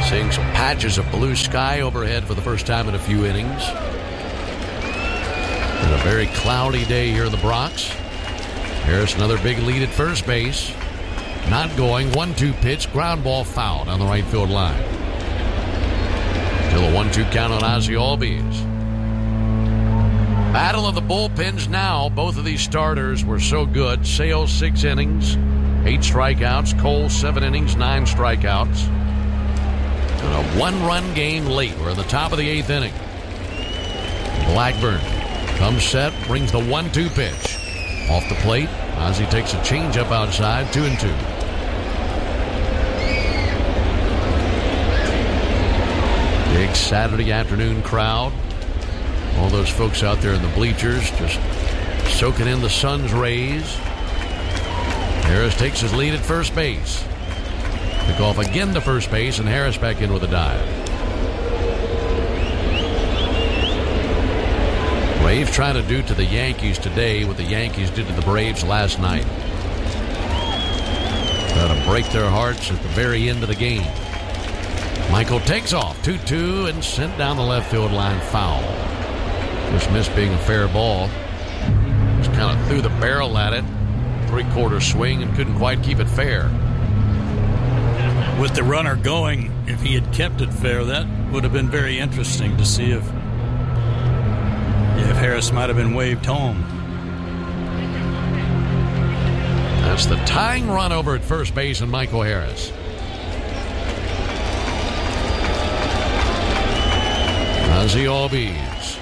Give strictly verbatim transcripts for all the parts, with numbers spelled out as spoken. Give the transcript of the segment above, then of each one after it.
Seeing some patches of blue sky overhead for the first time in a few innings. It's a very cloudy day here in the Bronx. Harris, another big lead at first base. Not going. one two pitch. Ground ball foul down the right field line. Still a one two count on Ozzie Albies. Battle of the bullpens now. Both of these starters were so good. Sale, six innings, eight strikeouts. Cole, seven innings, nine strikeouts. And a one-run game late. We're in the top of the eighth inning. Blackburn comes set, brings the one two pitch. Off the plate, Ozzie takes a changeup outside, two and two. Big Saturday afternoon crowd. All those folks out there in the bleachers just soaking in the sun's rays. Harris takes his lead at first base. Pick off again to first base, and Harris back in with a dive. Braves trying to do to the Yankees today what the Yankees did to the Braves last night. Trying to break their hearts at the very end of the game. Michael takes off, two two, and sent down the left field line foul. Just missed being a fair ball. Just kind of threw the barrel at it. Three-quarter swing and couldn't quite keep it fair. With the runner going, if he had kept it fair, that would have been very interesting to see if if Harris might have been waved home. That's the tying run over at first base and Michael Harris. Ozzie Albies.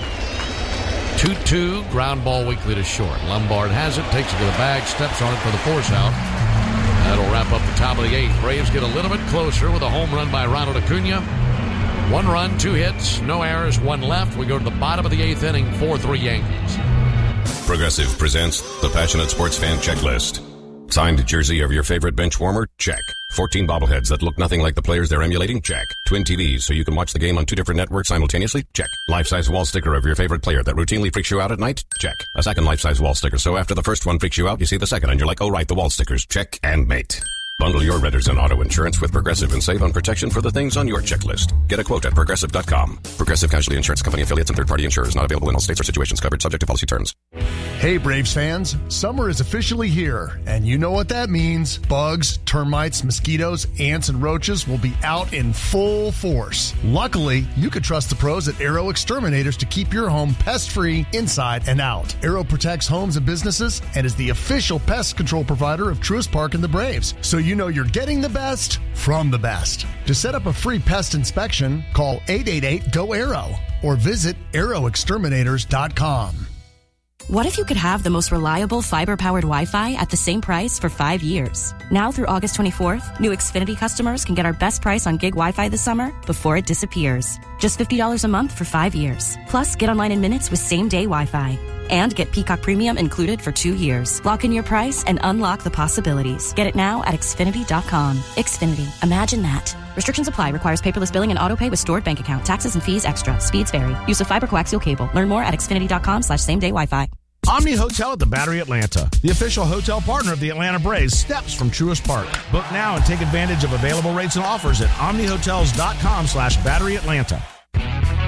two two, ground ball weakly to short. Lombard has it, takes it to the bag, steps on it for the force out. That'll wrap up the top of the eighth. Braves get a little bit closer with a home run by Ronald Acuna. One run, two hits, no errors, one left. We go to the bottom of the eighth inning, four three Yankees. Progressive presents the Passionate Sports Fan Checklist. Signed jersey of your favorite bench warmer? Check. fourteen bobbleheads that look nothing like the players they're emulating? Check. Twin T Vs so you can watch the game on two different networks simultaneously? Check. Life-size wall sticker of your favorite player that routinely freaks you out at night? Check. A second life-size wall sticker so after the first one freaks you out, you see the second and you're like, oh right, the wall stickers. Check and mate. Bundle your renters and auto insurance with Progressive and save on protection for the things on your checklist. Get a quote at Progressive dot com. Progressive Casualty Insurance Company affiliates and third-party insurers not available in all states or situations covered subject to policy terms. Hey Braves fans, summer is officially here, and you know what that means. Bugs, termites, mosquitoes, ants, and roaches will be out in full force. Luckily, you can trust the pros at Aero Exterminators to keep your home pest-free inside and out. Aero protects homes and businesses and is the official pest control provider of Truist Park and the Braves, so you know you're getting the best from the best. To set up a free pest inspection, call eight eight eight, G O, A R O or visit aero exterminators dot com. What if you could have the most reliable fiber-powered Wi-Fi at the same price for five years? Now through August twenty-fourth, new Xfinity customers can get our best price on gig Wi-Fi this summer before it disappears. Just fifty dollars a month for five years. Plus, get online in minutes with same-day Wi-Fi. And get Peacock Premium included for two years. Lock in your price and unlock the possibilities. Get it now at Xfinity dot com. Xfinity. Imagine that. Restrictions apply. Requires paperless billing and autopay with stored bank account. Taxes and fees extra. Speeds vary. Use of fiber coaxial cable. Learn more at Xfinity dot com slash same day Wi-Fi. Omni Hotel at the Battery Atlanta, the official hotel partner of the Atlanta Braves, steps from Truist Park. Book now and take advantage of available rates and offers at omni hotels dot com slash battery atlanta.